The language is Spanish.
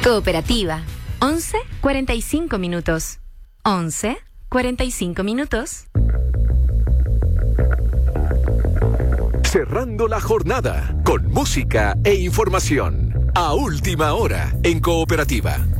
Cooperativa. 11:45 minutos. 11:45 minutos. Cerrando la jornada con música e información. A última hora en Cooperativa.